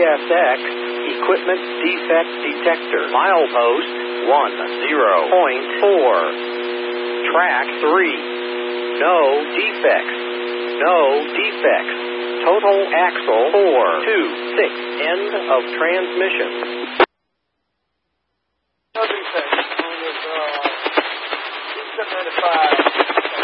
CSX Equipment Defect Detector. Milepost 10.4. Track 3. No defects. No defects. Total axle 426. End of transmission.